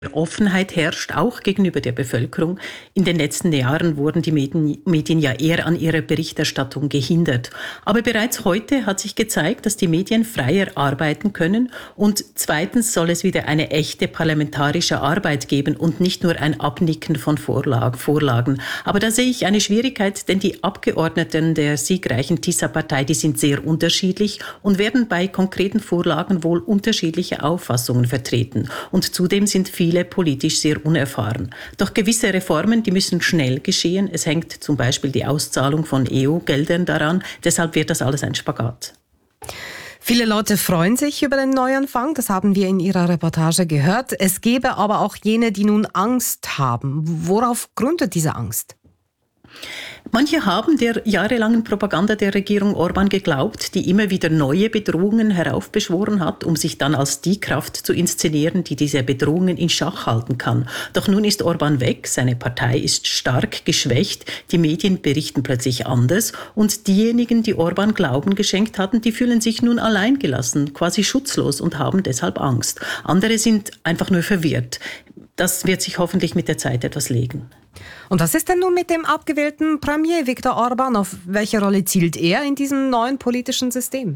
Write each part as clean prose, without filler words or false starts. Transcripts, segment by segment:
Offenheit herrscht, auch gegenüber der Bevölkerung. In den letzten Jahren wurden die Medien ja eher an ihrer Berichterstattung gehindert. Aber bereits heute hat sich gezeigt, dass die Medien freier arbeiten können. Und zweitens soll es wieder eine echte parlamentarische Arbeit geben und nicht nur ein Abnicken von Vorlagen. Aber da sehe ich eine Schwierigkeit, denn die Abgeordneten der siegreichen TISA-Partei, die sind sehr unterschiedlich und werden bei konkreten Vorlagen wohl unterschiedliche Auffassungen vertreten. Und zudem sind viele politisch sehr unerfahren. Doch gewisse Reformen, die müssen schnell geschehen. Es hängt zum Beispiel die Auszahlung von EU-Geldern daran. Deshalb wird das alles ein Spagat. Viele Leute freuen sich über den Neuanfang, das haben wir in Ihrer Reportage gehört. Es gäbe aber auch jene, die nun Angst haben. Worauf gründet diese Angst? Manche haben der jahrelangen Propaganda der Regierung Orbán geglaubt, die immer wieder neue Bedrohungen heraufbeschworen hat, um sich dann als die Kraft zu inszenieren, die diese Bedrohungen in Schach halten kann. Doch nun ist Orbán weg, seine Partei ist stark geschwächt, die Medien berichten plötzlich anders und diejenigen, die Orbán Glauben geschenkt hatten, die fühlen sich nun alleingelassen, quasi schutzlos und haben deshalb Angst. Andere sind einfach nur verwirrt. Das wird sich hoffentlich mit der Zeit etwas legen. Und was ist denn nun mit dem abgewählten Premier Viktor Orbán? Auf welche Rolle zielt er in diesem neuen politischen System?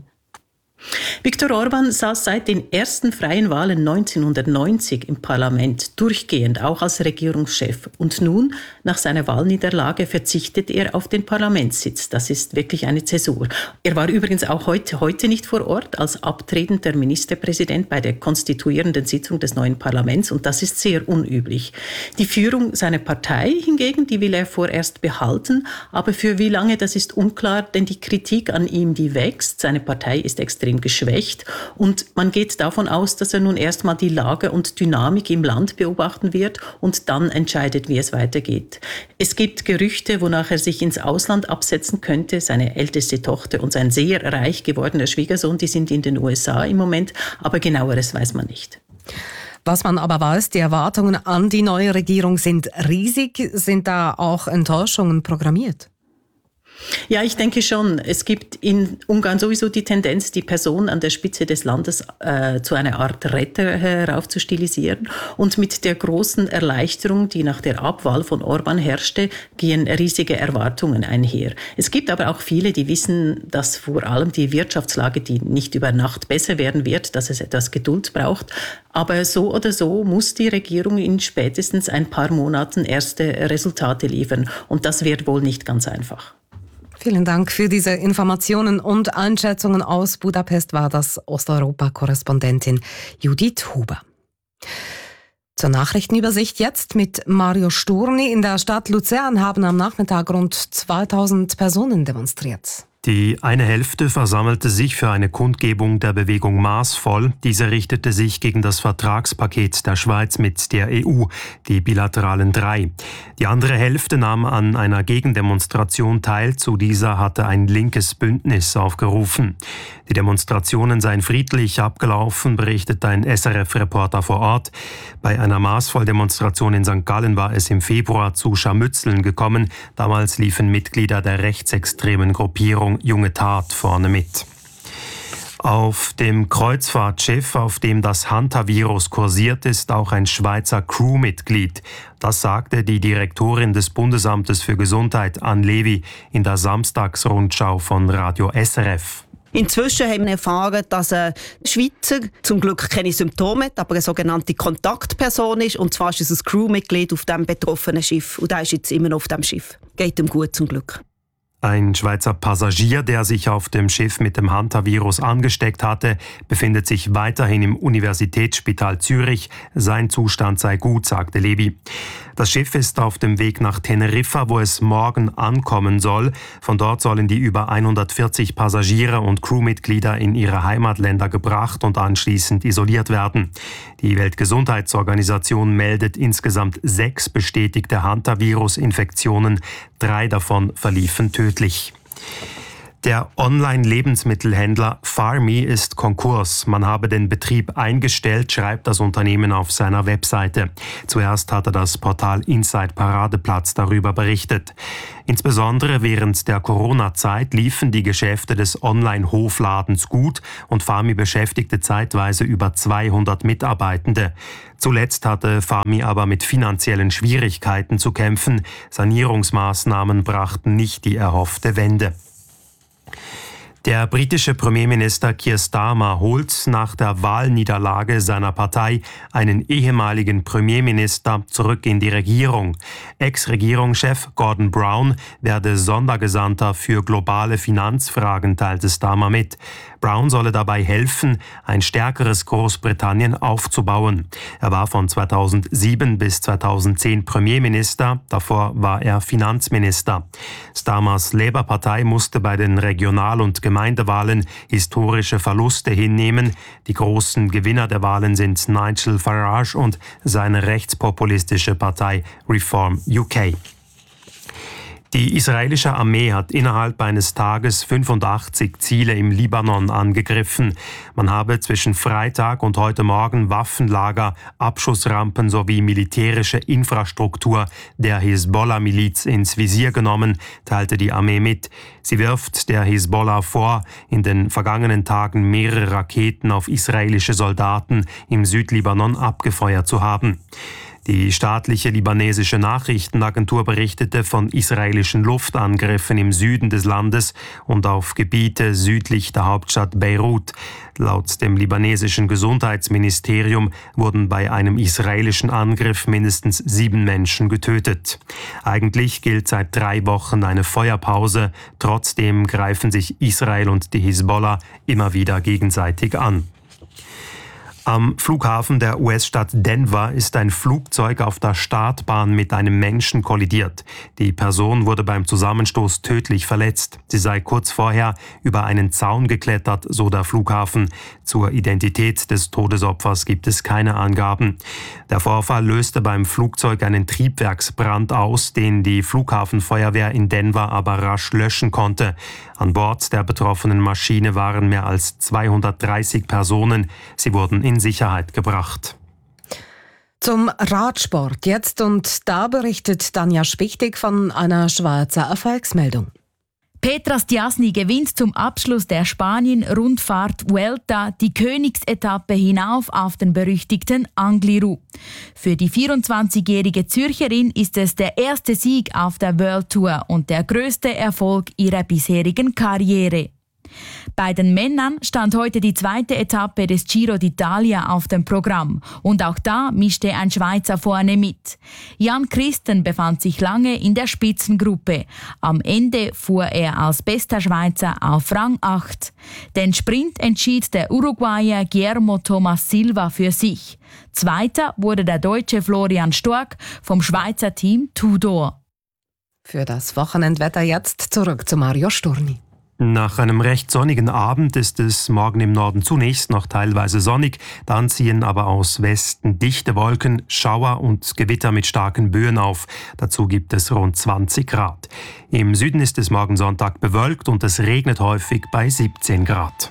Viktor Orbán saß seit den ersten freien Wahlen 1990 im Parlament, durchgehend, auch als Regierungschef. Und nun, nach seiner Wahlniederlage, verzichtet er auf den Parlamentssitz. Das ist wirklich eine Zäsur. Er war übrigens auch heute nicht vor Ort als abtretender Ministerpräsident bei der konstituierenden Sitzung des neuen Parlaments. Und das ist sehr unüblich. Die Führung seiner Partei hingegen, die will er vorerst behalten. Aber für wie lange, das ist unklar, denn die Kritik an ihm, die wächst. Seine Partei ist extrem geschwächt und man geht davon aus, dass er nun erstmal die Lage und Dynamik im Land beobachten wird und dann entscheidet, wie es weitergeht. Es gibt Gerüchte, wonach er sich ins Ausland absetzen könnte. Seine älteste Tochter und sein sehr reich gewordener Schwiegersohn, die sind in den USA im Moment, aber genaueres weiß man nicht. Was man aber weiß, die Erwartungen an die neue Regierung sind riesig. Sind da auch Enttäuschungen programmiert? Ja, ich denke schon. Es gibt in Ungarn sowieso die Tendenz, die Person an der Spitze des Landes zu einer Art Retter heraufzustilisieren. Und mit der großen Erleichterung, die nach der Abwahl von Orbán herrschte, gehen riesige Erwartungen einher. Es gibt aber auch viele, die wissen, dass vor allem die Wirtschaftslage, die nicht über Nacht besser werden wird, dass es etwas Geduld braucht. Aber so oder so muss die Regierung in spätestens ein paar Monaten erste Resultate liefern. Und das wird wohl nicht ganz einfach. Vielen Dank für diese Informationen und Einschätzungen aus Budapest, war das Osteuropa-Korrespondentin Judith Huber. Zur Nachrichtenübersicht jetzt mit Mario Sturni. In der Stadt Luzern haben am Nachmittag rund 2000 Personen demonstriert. Die eine Hälfte versammelte sich für eine Kundgebung der Bewegung Maßvoll. Diese richtete sich gegen das Vertragspaket der Schweiz mit der EU, die bilateralen 3. Die andere Hälfte nahm an einer Gegendemonstration teil. Zu dieser hatte ein linkes Bündnis aufgerufen. Die Demonstrationen seien friedlich abgelaufen, berichtet ein SRF-Reporter vor Ort. Bei einer Maßvoll-Demonstration in St. Gallen war es im Februar zu Scharmützeln gekommen. Damals liefen Mitglieder der rechtsextremen Gruppierung Junge Tat vorne mit. Auf dem Kreuzfahrtschiff, auf dem das Hantavirus kursiert, ist auch ein Schweizer Crewmitglied. Das sagte die Direktorin des Bundesamtes für Gesundheit, Anne Levy, in der Samstagsrundschau von Radio SRF. Inzwischen haben wir erfahren, dass ein Schweizer zum Glück keine Symptome hat, aber eine sogenannte Kontaktperson ist. Und zwar ist es ein Crewmitglied auf dem betroffenen Schiff. Und der ist jetzt immer noch auf dem Schiff. Geht ihm gut, zum Glück. Ein Schweizer Passagier, der sich auf dem Schiff mit dem Hantavirus angesteckt hatte, befindet sich weiterhin im Universitätsspital Zürich. Sein Zustand sei gut, sagte Levy. Das Schiff ist auf dem Weg nach Teneriffa, wo es morgen ankommen soll. Von dort sollen die über 140 Passagiere und Crewmitglieder in ihre Heimatländer gebracht und anschließend isoliert werden. Die Weltgesundheitsorganisation meldet insgesamt 6 bestätigte Hantavirus-Infektionen. 3 davon verliefen tödlich. Der Online-Lebensmittelhändler Farmi ist Konkurs. Man habe den Betrieb eingestellt, schreibt das Unternehmen auf seiner Webseite. Zuerst hatte das Portal Inside Paradeplatz darüber berichtet. Insbesondere während der Corona-Zeit liefen die Geschäfte des Online-Hofladens gut und Farmi beschäftigte zeitweise über 200 Mitarbeitende. Zuletzt hatte Farmi aber mit finanziellen Schwierigkeiten zu kämpfen. Sanierungsmaßnahmen brachten nicht die erhoffte Wende. Der britische Premierminister Keir Starmer holt nach der Wahlniederlage seiner Partei einen ehemaligen Premierminister zurück in die Regierung. Ex-Regierungschef Gordon Brown werde Sondergesandter für globale Finanzfragen, teilte Starmer mit. Brown solle dabei helfen, ein stärkeres Großbritannien aufzubauen. Er war von 2007 bis 2010 Premierminister, davor war er Finanzminister. Starmers Labour-Partei musste bei den Regional- und Gemeindewahlen historische Verluste hinnehmen. Die großen Gewinner der Wahlen sind Nigel Farage und seine rechtspopulistische Partei Reform UK. Die israelische Armee hat innerhalb eines Tages 85 Ziele im Libanon angegriffen. Man habe zwischen Freitag und heute Morgen Waffenlager, Abschussrampen sowie militärische Infrastruktur der Hisbollah-Miliz ins Visier genommen, teilte die Armee mit. Sie wirft der Hisbollah vor, in den vergangenen Tagen mehrere Raketen auf israelische Soldaten im Südlibanon abgefeuert zu haben. Die staatliche libanesische Nachrichtenagentur berichtete von israelischen Luftangriffen im Süden des Landes und auf Gebiete südlich der Hauptstadt Beirut. Laut dem libanesischen Gesundheitsministerium wurden bei einem israelischen Angriff mindestens 7 Menschen getötet. Eigentlich gilt seit 3 Wochen eine Feuerpause. Trotzdem greifen sich Israel und die Hisbollah immer wieder gegenseitig an. Am Flughafen der US-Stadt Denver ist ein Flugzeug auf der Startbahn mit einem Menschen kollidiert. Die Person wurde beim Zusammenstoß tödlich verletzt. Sie sei kurz vorher über einen Zaun geklettert, so der Flughafen. Zur Identität des Todesopfers gibt es keine Angaben. Der Vorfall löste beim Flugzeug einen Triebwerksbrand aus, den die Flughafenfeuerwehr in Denver aber rasch löschen konnte. An Bord der betroffenen Maschine waren mehr als 230 Personen. Sie wurden in Sicherheit gebracht. Zum Radsport jetzt, und da berichtet Tanja Spichtig von einer Schweizer Erfolgsmeldung. Petra Stiassny gewinnt zum Abschluss der Spanien-Rundfahrt Vuelta die Königsetappe hinauf auf den berüchtigten Angliru. Für die 24-jährige Zürcherin ist es der erste Sieg auf der World Tour und der größte Erfolg ihrer bisherigen Karriere. Bei den Männern stand heute die zweite Etappe des Giro d'Italia auf dem Programm und auch da mischte ein Schweizer vorne mit. Jan Christen befand sich lange in der Spitzengruppe. Am Ende fuhr er als bester Schweizer auf Rang 8. Den Sprint entschied der Uruguayer Guillermo Thomas Silva für sich. Zweiter wurde der Deutsche Florian Stork vom Schweizer Team Tudor. Für das Wochenendwetter jetzt zurück zu Mario Sturni. Nach einem recht sonnigen Abend ist es morgen im Norden zunächst noch teilweise sonnig, dann ziehen aber aus Westen dichte Wolken, Schauer und Gewitter mit starken Böen auf. Dazu gibt es rund 20 Grad. Im Süden ist es morgen Sonntag bewölkt und es regnet häufig bei 17 Grad.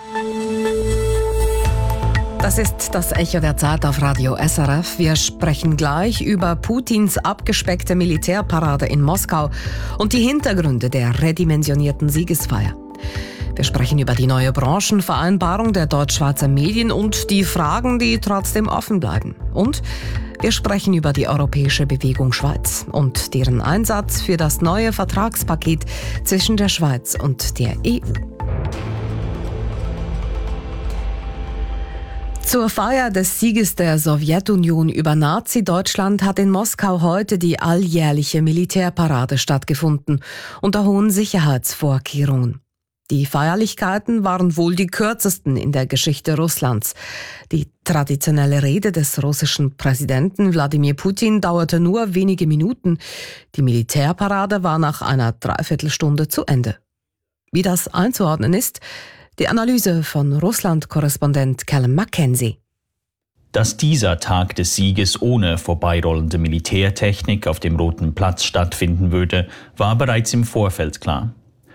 Das ist das Echo der Zeit auf Radio SRF. Wir sprechen gleich über Putins abgespeckte Militärparade in Moskau und die Hintergründe der redimensionierten Siegesfeier. Wir sprechen über die neue Branchenvereinbarung der deutsch-schweizer Medien und die Fragen, die trotzdem offen bleiben. Und wir sprechen über die Europäische Bewegung Schweiz und deren Einsatz für das neue Vertragspaket zwischen der Schweiz und der EU. Zur Feier des Sieges der Sowjetunion über Nazi-Deutschland hat in Moskau heute die alljährliche Militärparade stattgefunden, unter hohen Sicherheitsvorkehrungen. Die Feierlichkeiten waren wohl die kürzesten in der Geschichte Russlands. Die traditionelle Rede des russischen Präsidenten Wladimir Putin dauerte nur wenige Minuten. Die Militärparade war nach einer Dreiviertelstunde zu Ende. Wie das einzuordnen ist, die Analyse von Russland-Korrespondent Callum Mackenzie. Dass dieser Tag des Sieges ohne vorbeirollende Militärtechnik auf dem Roten Platz stattfinden würde, war bereits im Vorfeld klar.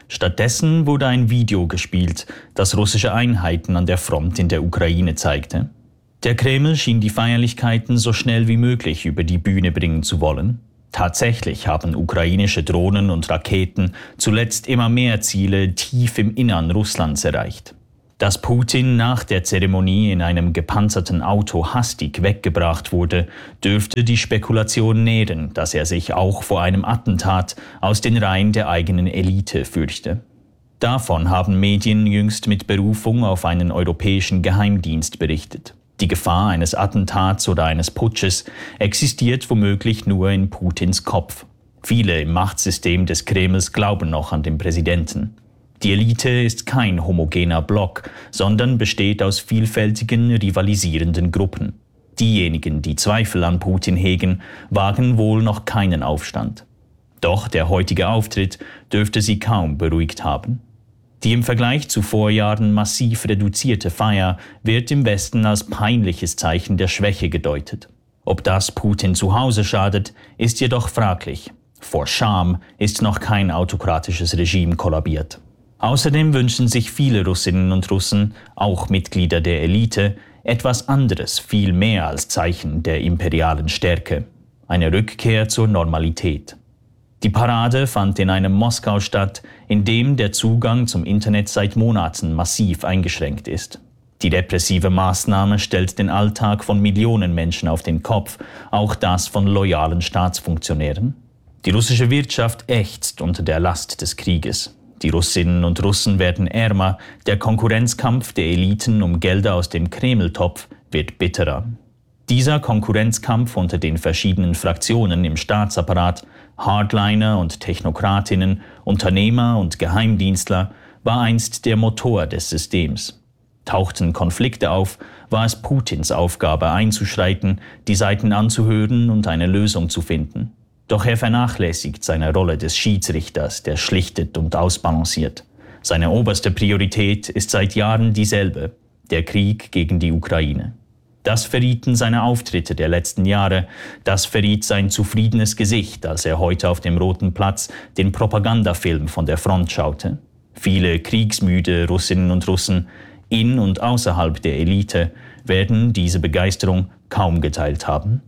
Stattdessen wurde ein Video gespielt, das russische Einheiten an der Front in der Ukraine zeigte. Der Kreml schien die Feierlichkeiten so schnell wie möglich über die Bühne bringen zu wollen. Tatsächlich haben ukrainische Drohnen und Raketen zuletzt immer mehr Ziele tief im Innern Russlands erreicht. Dass Putin nach der Zeremonie in einem gepanzerten Auto hastig weggebracht wurde, dürfte die Spekulation nähren, dass er sich auch vor einem Attentat aus den Reihen der eigenen Elite fürchte. Davon haben Medien jüngst mit Berufung auf einen europäischen Geheimdienst berichtet. Die Gefahr eines Attentats oder eines Putsches existiert womöglich nur in Putins Kopf. Viele im Machtsystem des Kremls glauben noch an den Präsidenten. Die Elite ist kein homogener Block, sondern besteht aus vielfältigen, rivalisierenden Gruppen. Diejenigen, die Zweifel an Putin hegen, wagen wohl noch keinen Aufstand. Doch der heutige Auftritt dürfte sie kaum beruhigt haben. Die im Vergleich zu Vorjahren massiv reduzierte Feier wird im Westen als peinliches Zeichen der Schwäche gedeutet. Ob das Putin zu Hause schadet, ist jedoch fraglich. Vor Scham ist noch kein autokratisches Regime kollabiert. Außerdem wünschen sich viele Russinnen und Russen, auch Mitglieder der Elite, etwas anderes, viel mehr als Zeichen der imperialen Stärke: eine Rückkehr zur Normalität. Die Parade fand in einem Moskau statt, in dem der Zugang zum Internet seit Monaten massiv eingeschränkt ist. Die repressive Maßnahme stellt den Alltag von Millionen Menschen auf den Kopf, auch das von loyalen Staatsfunktionären. Die russische Wirtschaft ächzt unter der Last des Krieges. Die Russinnen und Russen werden ärmer, der Konkurrenzkampf der Eliten um Gelder aus dem Kremltopf wird bitterer. Dieser Konkurrenzkampf unter den verschiedenen Fraktionen im Staatsapparat, Hardliner und Technokratinnen, Unternehmer und Geheimdienstler, war einst der Motor des Systems. Tauchten Konflikte auf, war es Putins Aufgabe einzuschreiten, die Seiten anzuhören und eine Lösung zu finden. Doch er vernachlässigt seine Rolle des Schiedsrichters, der schlichtet und ausbalanciert. Seine oberste Priorität ist seit Jahren dieselbe: der Krieg gegen die Ukraine. Das verrieten seine Auftritte der letzten Jahre, das verriet sein zufriedenes Gesicht, als er heute auf dem Roten Platz den Propagandafilm von der Front schaute. Viele kriegsmüde Russinnen und Russen in und außerhalb der Elite werden diese Begeisterung kaum geteilt haben.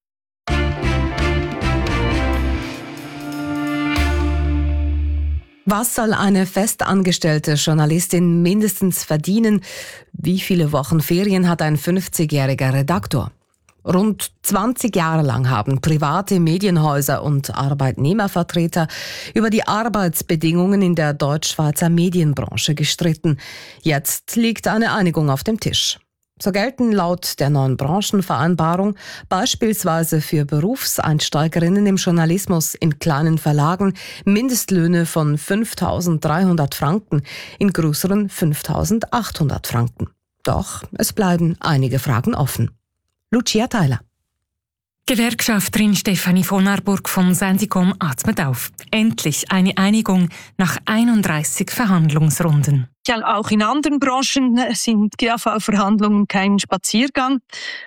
Was soll eine festangestellte Journalistin mindestens verdienen? Wie viele Wochen Ferien hat ein 50-jähriger Redaktor? Rund 20 Jahre lang haben private Medienhäuser und Arbeitnehmervertreter über die Arbeitsbedingungen in der deutsch-schweizer Medienbranche gestritten. Jetzt liegt eine Einigung auf dem Tisch. So gelten laut der neuen Branchenvereinbarung beispielsweise für Berufseinsteigerinnen im Journalismus in kleinen Verlagen Mindestlöhne von 5.300 Franken, in größeren 5.800 Franken. Doch es bleiben einige Fragen offen. Lucia Theiler. Gewerkschafterin Stefanie von Arburg von Sensicom atmet auf. Endlich eine Einigung nach 31 Verhandlungsrunden. Ja, auch in anderen Branchen sind GAV-Verhandlungen kein Spaziergang.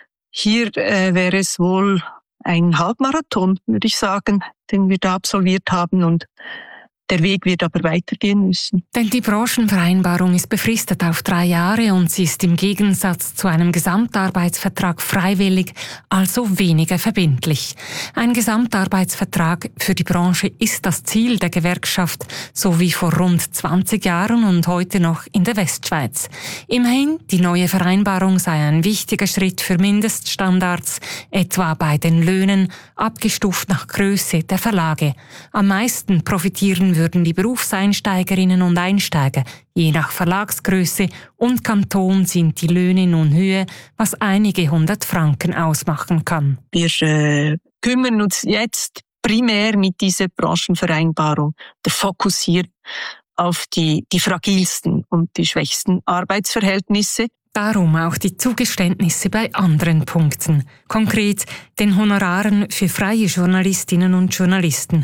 Hier wäre es wohl ein Halbmarathon, würde ich sagen, den wir da absolviert haben, und der Weg wird aber weitergehen müssen. Denn die Branchenvereinbarung ist befristet auf 3 Jahre und sie ist im Gegensatz zu einem Gesamtarbeitsvertrag freiwillig, also weniger verbindlich. Ein Gesamtarbeitsvertrag für die Branche ist das Ziel der Gewerkschaft, so wie vor rund 20 Jahren und heute noch in der Westschweiz. Immerhin, die neue Vereinbarung sei ein wichtiger Schritt für Mindeststandards, etwa bei den Löhnen, abgestuft nach Größe der Verlage. Am meisten profitieren würden die Berufseinsteigerinnen und Einsteiger. Je nach Verlagsgröße und Kanton sind die Löhne nun Höhe, was einige 100 Franken ausmachen kann. Wir kümmern uns jetzt primär mit dieser Branchenvereinbarung, der Fokus hier auf die fragilsten und die schwächsten Arbeitsverhältnisse. Darum auch die Zugeständnisse bei anderen Punkten. Konkret den Honoraren für freie Journalistinnen und Journalisten.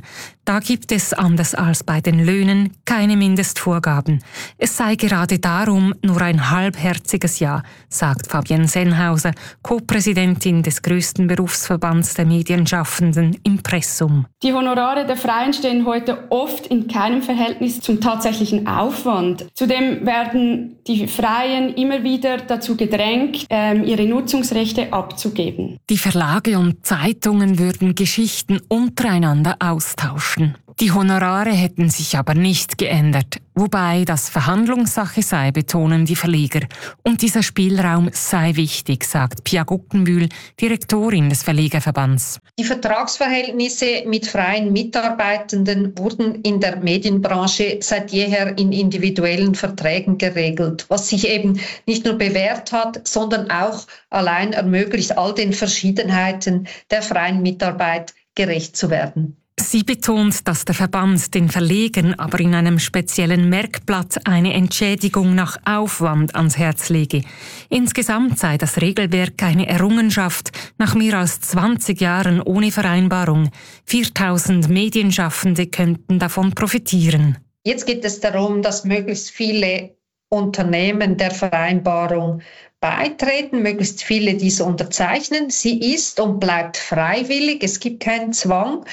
Da gibt es, anders als bei den Löhnen, keine Mindestvorgaben. Es sei gerade darum nur ein halbherziges Ja, sagt Fabienne Sennhauser, Co-Präsidentin des grössten Berufsverbands der Medienschaffenden, Impressum. Die Honorare der Freien stehen heute oft in keinem Verhältnis zum tatsächlichen Aufwand. Zudem werden die Freien immer wieder dazu gedrängt, ihre Nutzungsrechte abzugeben. Die Verlage und Zeitungen würden Geschichten untereinander austauschen. Die Honorare hätten sich aber nicht geändert, wobei das Verhandlungssache sei, betonen die Verleger. Und dieser Spielraum sei wichtig, sagt Pia Guckenbühl, Direktorin des Verlegerverbands. Die Vertragsverhältnisse mit freien Mitarbeitenden wurden in der Medienbranche seit jeher in individuellen Verträgen geregelt, was sich eben nicht nur bewährt hat, sondern auch allein ermöglicht, all den Verschiedenheiten der freien Mitarbeit gerecht zu werden. Sie betont, dass der Verband den Verlegern aber in einem speziellen Merkblatt eine Entschädigung nach Aufwand ans Herz lege. Insgesamt sei das Regelwerk eine Errungenschaft nach mehr als 20 Jahren ohne Vereinbarung. 4.000 Medienschaffende könnten davon profitieren. Jetzt geht es darum, dass möglichst viele Unternehmen der Vereinbarung beitreten, möglichst viele diese unterzeichnen. Sie ist und bleibt freiwillig, es gibt keinen Zwang.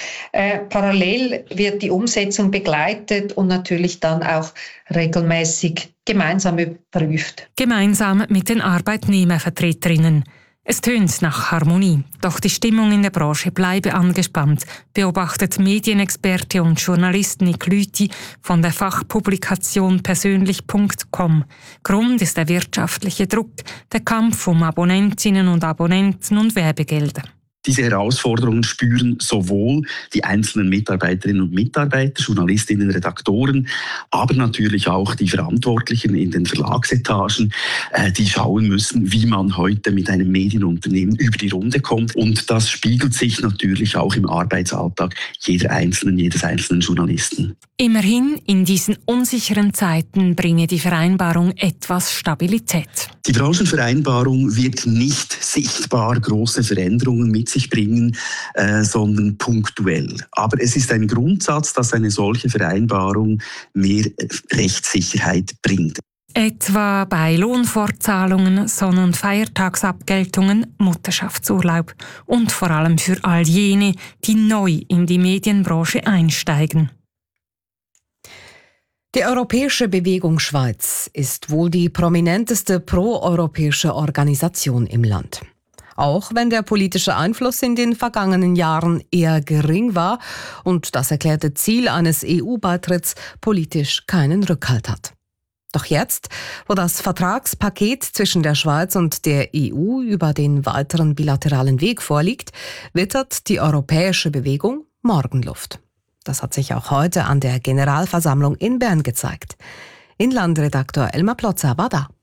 Parallel wird die Umsetzung begleitet und natürlich dann auch regelmäßig gemeinsam überprüft. Gemeinsam mit den Arbeitnehmervertreterinnen. Es tönt nach Harmonie, doch die Stimmung in der Branche bleibe angespannt, beobachtet Medienexperte und Journalist Nick Lüthi von der Fachpublikation persönlich.com. Grund ist der wirtschaftliche Druck, der Kampf um Abonnentinnen und Abonnenten und Werbegelder. Diese Herausforderungen spüren sowohl die einzelnen Mitarbeiterinnen und Mitarbeiter, Journalistinnen, Redaktoren, aber natürlich auch die Verantwortlichen in den Verlagsetagen, die schauen müssen, wie man heute mit einem Medienunternehmen über die Runde kommt. Und das spiegelt sich natürlich auch im Arbeitsalltag jedes einzelnen Journalisten. Immerhin, in diesen unsicheren Zeiten bringe die Vereinbarung etwas Stabilität. Die Branchenvereinbarung wird nicht sichtbar große Veränderungen mit sich bringen, sondern punktuell. Aber es ist ein Grundsatz, dass eine solche Vereinbarung mehr Rechtssicherheit bringt. Etwa bei Lohnfortzahlungen, Sonn- und Feiertagsabgeltungen, Mutterschaftsurlaub und vor allem für all jene, die neu in die Medienbranche einsteigen. Die Europäische Bewegung Schweiz ist wohl die prominenteste proeuropäische Organisation im Land. Auch wenn der politische Einfluss in den vergangenen Jahren eher gering war und das erklärte Ziel eines EU-Beitritts politisch keinen Rückhalt hat. Doch jetzt, wo das Vertragspaket zwischen der Schweiz und der EU über den weiteren bilateralen Weg vorliegt, wittert die Europäische Bewegung Morgenluft. Das hat sich auch heute an der Generalversammlung in Bern gezeigt. Inlandredaktor Elmar Plotzer war da.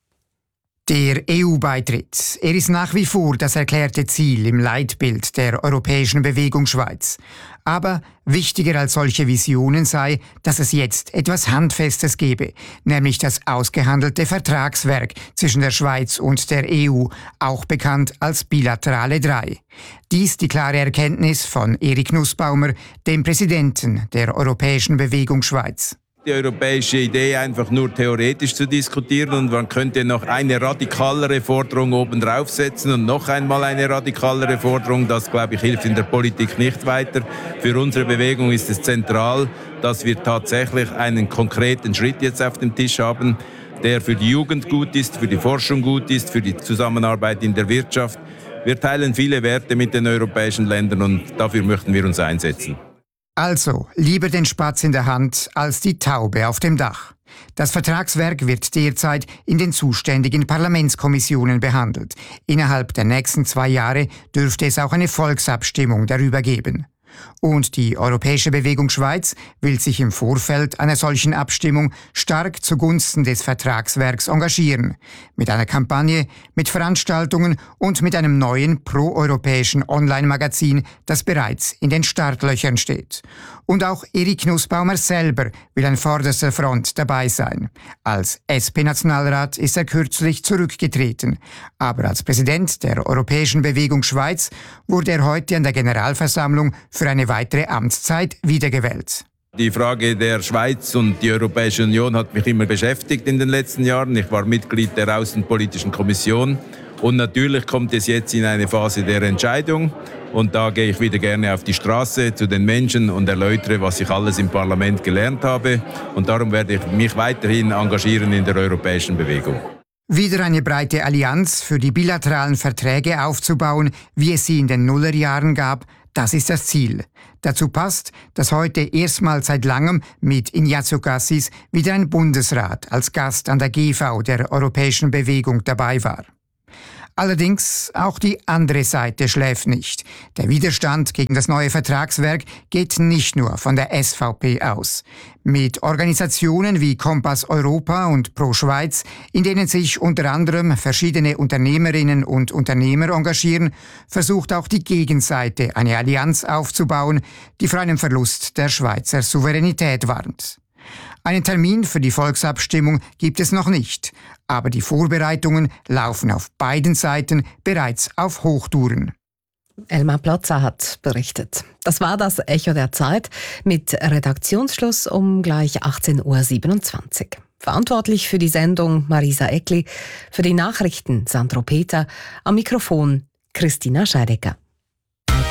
Der EU-Beitritt. Er ist nach wie vor das erklärte Ziel im Leitbild der Europäischen Bewegung Schweiz. Aber wichtiger als solche Visionen sei, dass es jetzt etwas Handfestes gebe, nämlich das ausgehandelte Vertragswerk zwischen der Schweiz und der EU, auch bekannt als Bilaterale 3. Dies die klare Erkenntnis von Erik Nussbaumer, dem Präsidenten der Europäischen Bewegung Schweiz. Die europäische Idee einfach nur theoretisch zu diskutieren und man könnte noch eine radikalere Forderung oben draufsetzen und noch einmal eine radikalere Forderung. Das, glaube ich, hilft in der Politik nicht weiter. Für unsere Bewegung ist es zentral, dass wir tatsächlich einen konkreten Schritt jetzt auf dem Tisch haben, der für die Jugend gut ist, für die Forschung gut ist, für die Zusammenarbeit in der Wirtschaft. Wir teilen viele Werte mit den europäischen Ländern und dafür möchten wir uns einsetzen. Also, lieber den Spatz in der Hand als die Taube auf dem Dach. Das Vertragswerk wird derzeit in den zuständigen Parlamentskommissionen behandelt. Innerhalb der nächsten 2 Jahre dürfte es auch eine Volksabstimmung darüber geben. Und die Europäische Bewegung Schweiz will sich im Vorfeld einer solchen Abstimmung stark zugunsten des Vertragswerks engagieren. Mit einer Kampagne, mit Veranstaltungen und mit einem neuen proeuropäischen Online-Magazin, das bereits in den Startlöchern steht. Und auch Erik Nussbaumer selber will an vorderster Front dabei sein. Als SP-Nationalrat ist er kürzlich zurückgetreten. Aber als Präsident der Europäischen Bewegung Schweiz wurde er heute an der Generalversammlung für für eine weitere Amtszeit wiedergewählt. Die Frage der Schweiz und die Europäische Union hat mich immer beschäftigt in den letzten Jahren. Ich war Mitglied der Außenpolitischen Kommission und natürlich kommt es jetzt in eine Phase der Entscheidung und da gehe ich wieder gerne auf die Straße zu den Menschen und erläutere, was ich alles im Parlament gelernt habe und darum werde ich mich weiterhin engagieren in der europäischen Bewegung. Wieder eine breite Allianz für die bilateralen Verträge aufzubauen, wie es sie in den Nullerjahren gab, das ist das Ziel. Dazu passt, dass heute erstmals seit langem mit Ignazio Cassis wieder ein Bundesrat als Gast an der GV der Europäischen Bewegung dabei war. Allerdings auch die andere Seite schläft nicht. Der Widerstand gegen das neue Vertragswerk geht nicht nur von der SVP aus. Mit Organisationen wie Kompass Europa und Pro Schweiz, in denen sich unter anderem verschiedene Unternehmerinnen und Unternehmer engagieren, versucht auch die Gegenseite eine Allianz aufzubauen, die vor einem Verlust der Schweizer Souveränität warnt. Einen Termin für die Volksabstimmung gibt es noch nicht, aber die Vorbereitungen laufen auf beiden Seiten bereits auf Hochtouren. Elmar Plotzer hat berichtet. Das war das Echo der Zeit mit Redaktionsschluss um gleich 18.27 Uhr. Verantwortlich für die Sendung Marisa Eckli, für die Nachrichten Sandro Peter, am Mikrofon Christina Scheidecker.